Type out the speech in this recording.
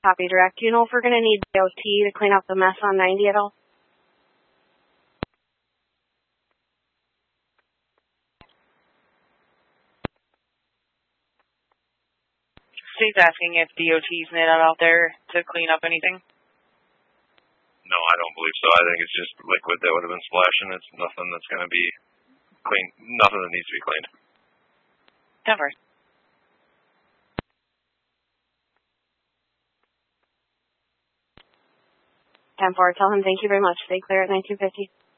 Copy direct. Do you know if we're going to need DOT to clean up the mess on 90 at all? State's asking if DOT's made it out there to clean up anything. No, I don't believe so. I think it's just liquid that would have been splashing. It's nothing that's going to be cleaned. Nothing that needs to be cleaned. 10-4. 10-4. Tell him thank you very much. Stay clear at 1950.